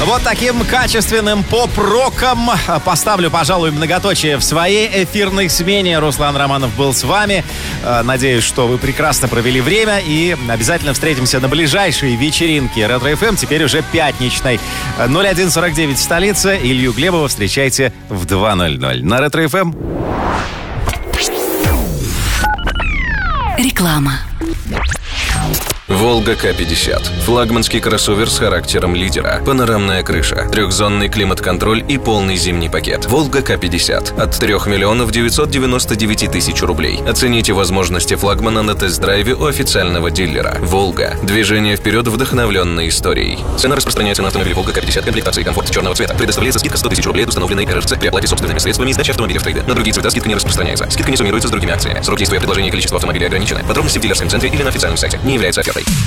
Вот таким качественным поп-роком поставлю, пожалуй, многоточие в своей эфирной смене. Руслан Романов был с вами. Надеюсь, что вы прекрасно провели время. И обязательно встретимся на ближайшей вечеринке Ретро-ФМ, теперь уже пятничной. 0149 столица. Илью Глебова встречайте в 2:00 на Ретро-ФМ. Реклама. Волга К-50. Флагманский кроссовер с характером лидера. Панорамная крыша, трехзонный климат-контроль и полный зимний пакет. Волга К-50. От 3 999 000 рублей. Оцените возможности флагмана на тест-драйве у официального дилера. Волга. Движение вперед, вдохновленной историей. Цена распространяется на автомобиль Волга К-50 комплектации комфорт черного цвета. Предоставляется скидка 100 000 рублей от установленной РРЦ при оплате собственными средствами и сдаче автомобиля в трейде. На другие цвета скидка не распространяется. Скидка не суммируется с другими акциями. Срок действия предложения и количество автомобилей ограничены. Подробности в дилерском центре или на официальном сайте. Не является офертой.